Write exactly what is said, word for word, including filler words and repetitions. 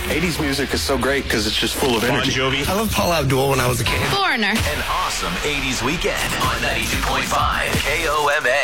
eighties music is so great because it's just full of energy. Bon Jovi. I loved Paula Abdul when I was a kid. Foreigner. An awesome eighties weekend on ninety-two point five K O M A.